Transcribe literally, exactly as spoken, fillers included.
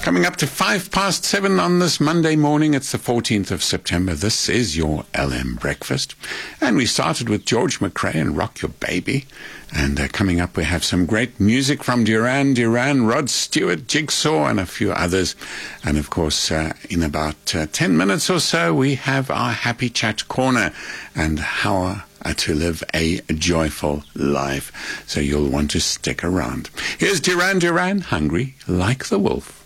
Coming up to five past seven on this Monday morning. It's the fourteenth of September. This is your L M Breakfast. And we started with George McRae and Rock Your Baby. And uh, coming up, we have some great music from Duran Duran, Rod Stewart, Jigsaw, and a few others. And of course, uh, in about uh, ten minutes or so, we have our Happy Chat Corner and how uh, to live a joyful life. So you'll want to stick around. Here's Duran Duran, Hungry Like the Wolf.